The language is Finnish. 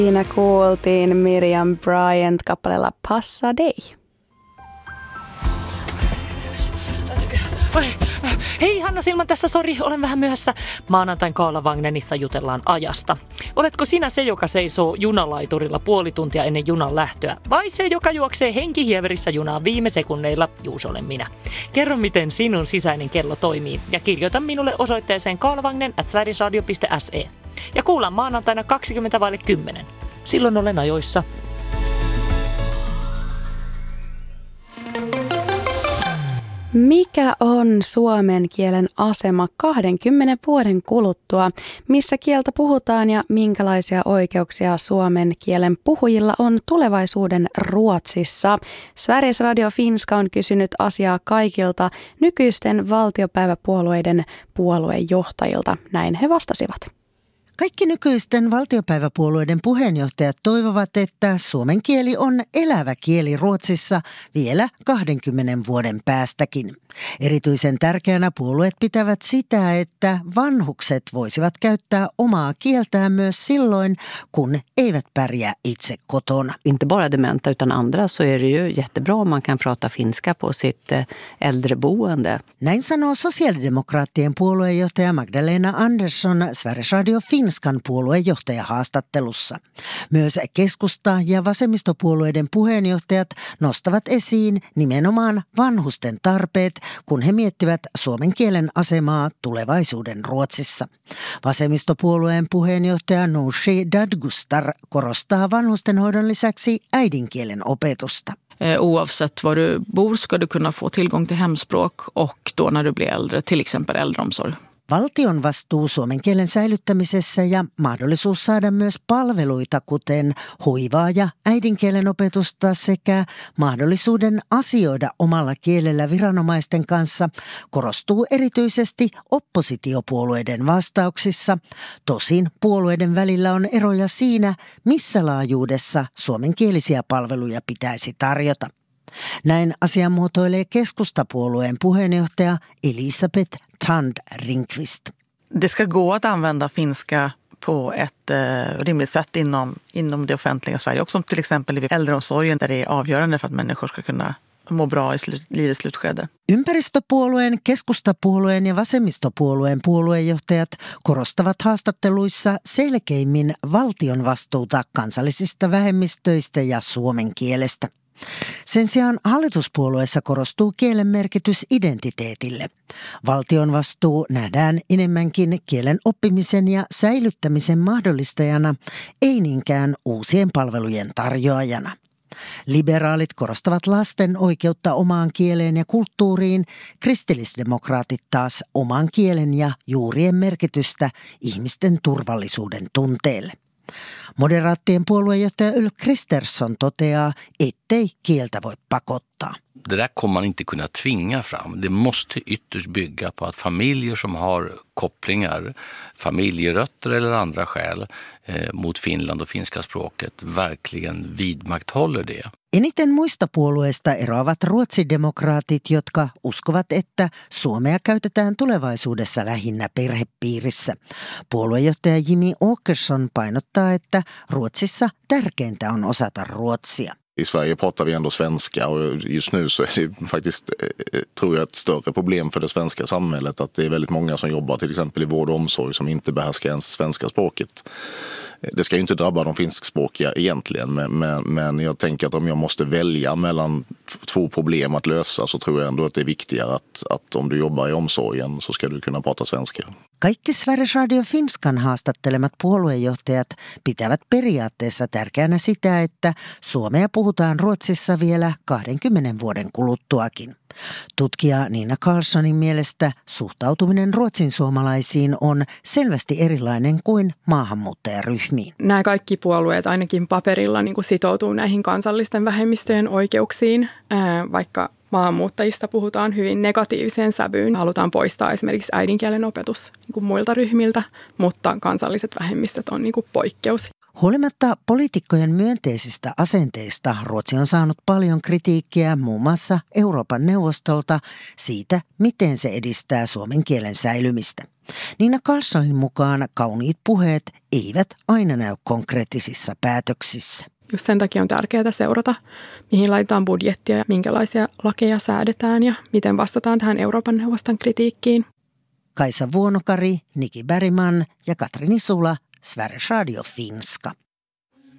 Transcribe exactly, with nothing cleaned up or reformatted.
Siinä kuultiin Miriam Bryant kappaleella Passa Day. Hei Hanna Silman tässä, sori, olen vähän myöhässä. Maanantain Kaalavagnenissa jutellaan ajasta. Oletko sinä se, joka seisoo junalaiturilla puoli tuntia ennen junan lähtöä? Vai se, joka juoksee henkihieverissä junaa viime sekunneilla? Juus, olen minä. Kerro, miten sinun sisäinen kello toimii ja kirjoita minulle osoitteeseen kaalavagnen at sverigesradio piste se. Ja kuullaan maanantaina kaksikymmentä vaille kymmenen. Silloin olen ajoissa. Mikä on suomen kielen asema kahdenkymmenen vuoden kuluttua? Missä kieltä puhutaan ja minkälaisia oikeuksia suomen kielen puhujilla on tulevaisuuden Ruotsissa? Sveriges Radio Finska on kysynyt asiaa kaikilta nykyisten valtiopäiväpuolueiden puoluejohtajilta. Näin he vastasivat. Kaikki nykyisten valtiopäiväpuolueiden puheenjohtajat toivovat, että suomen kieli on elävä kieli Ruotsissa vielä kahdenkymmenen vuoden päästäkin. Erityisen tärkeänä puolueet pitävät sitä, että vanhukset voisivat käyttää omaa kieltään myös silloin, kun eivät pärjää itse kotona. Inte bara dementa utan andra så är det ju jättebra om man kan prata finska på sitt äldreboende. Näin sanoo sosiaalidemokraattien puoluejohtaja Magdalena Andersson Sveriges Radio Finskan puoluejohtajahaastattelussa. Myös keskusta- ja vasemmistopuolueiden puheenjohtajat nostavat esiin nimenomaan vanhusten tarpeet, kun he miettivät suomen kielen asemaa tulevaisuuden Ruotsissa. Vasemmistopuolueen puheenjohtaja Nooshi Dadgostar korostaa vanhustenhoidon lisäksi äidinkielen opetusta. Oavsett var du bor ska du kunna få tillgång till hemspråk och då när du blir äldre, till exempel äldreomsorg. Valtion vastuu suomen kielen säilyttämisessä ja mahdollisuus saada myös palveluita, kuten hoivaa ja äidinkielen opetusta sekä mahdollisuuden asioida omalla kielellä viranomaisten kanssa, korostuu erityisesti oppositiopuolueiden vastauksissa. Tosin puolueiden välillä on eroja siinä, missä laajuudessa suomenkielisiä palveluja pitäisi tarjota. Näin asian muotoilee keskustapuolueen puheenjohtaja Elisabeth Tand Ringqvist. Det ska gå att använda finska på ett eh, rimligt sätt inom, inom det offentliga Sverige, också som till exempel i äldreomsorgen där det är avgörande för att människor ska kunna må bra i slut, livets slutskede. Ympäristöpuolueen, keskustapuolueen ja vasemmistopuolueen puoluejohtajat korostavat haastatteluissa selkeimmin valtion vastuuta kansallisista vähemmistöistä ja suomen kielestä. Sen sijaan hallituspuolueessa korostuu kielen merkitys identiteetille. Valtion vastuu nähdään enemmänkin kielen oppimisen ja säilyttämisen mahdollistajana, ei niinkään uusien palvelujen tarjoajana. Liberaalit korostavat lasten oikeutta omaan kieleen ja kulttuuriin, kristillisdemokraatit taas oman kielen ja juurien merkitystä ihmisten turvallisuuden tunteelle. Moderaattien puoluejohtaja Ulf Kristersson toteaa, ettei kieltä voi pakottaa. Det där kommer man inte kunna tvinga fram. Det måste ytterst bygga på att familjer som har kopplingar, familjerötter eller andra skäl eh, mot Finland och finska språket verkligen vidmakthåller det. Eniten muista puolueista eroavat ruotsidemokraatit, jotka uskovat, että suomea käytetään tulevaisuudessa lähinnä perhepiirissä. Puoluejohtaja Jimmy Åkesson painottaa, että Ruotsissa tärkeintä on osata ruotsia. I Sverige pratar vi ändå svenska och just nu så är det faktiskt, tror jag, ett större problem för det svenska samhället att det är väldigt många som jobbar till exempel i vård och omsorg som inte behärskar ens svenska språket. Det ska ju inte drabba de finskspråkiga egentligen, men, men, men jag tänker att om jag måste välja mellan två problem att lösa så tror jag ändå att det är viktigare att, att om du jobbar i omsorgen så ska du kunna prata svenska. Kaikki Sveriges Radio Finskan haastattelemat puoluejohtajat pitävät periaatteessa tärkeänä sitä, että suomea puhutaan Ruotsissa vielä kahdenkymmenen vuoden kuluttuakin. Tutkija Nina Karlssonin mielestä suhtautuminen ruotsin suomalaisiin on selvästi erilainen kuin maahanmuuttajaryhmiin. Nämä kaikki puolueet ainakin paperilla niin kuin sitoutuu näihin kansallisten vähemmistöjen oikeuksiin, vaikka maahanmuuttajista puhutaan hyvin negatiiviseen sävyyn. Halutaan poistaa esimerkiksi äidinkielen opetus niin kuin muilta ryhmiltä, mutta kansalliset vähemmistöt on niin kuin poikkeus. Huolimatta poliitikkojen myönteisistä asenteista Ruotsi on saanut paljon kritiikkiä muun muassa Euroopan neuvostolta siitä, miten se edistää suomen kielen säilymistä. Nina Karlssonin mukaan kauniit puheet eivät aina näy konkreettisissa päätöksissä. Just sen takia on tärkeää seurata, mihin laitetaan budjettia ja minkälaisia lakeja säädetään ja miten vastataan tähän Euroopan neuvoston kritiikkiin. Kaisa Vuonokari, Niki Bergman ja Katrini Sula, Sveriges Radio Finska.